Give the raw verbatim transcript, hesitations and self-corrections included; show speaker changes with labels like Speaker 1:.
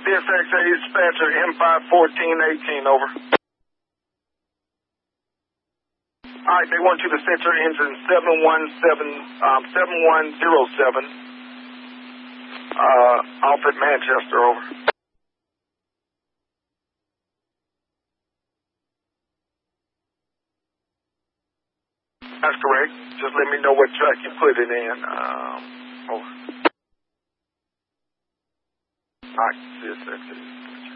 Speaker 1: this X A dispatcher, M five fourteen eighteen, over. All right, they want you to set your engine seven one seven, um, seven one zero seven, uh, off at Manchester, over. That's correct. Just let me know what track you put it in. Um, over. All right, this X A.